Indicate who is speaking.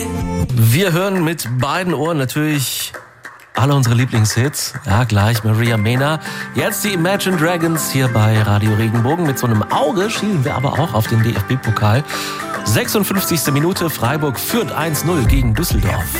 Speaker 1: Wir hören mit beiden Ohren natürlich alle unsere Lieblingshits. Ja, gleich Maria Mena. Jetzt die Imagine Dragons hier bei Radio Regenbogen. Mit so einem Auge schielen wir aber auch auf den DFB-Pokal. 56. Minute, Freiburg führt 1-0 gegen Düsseldorf.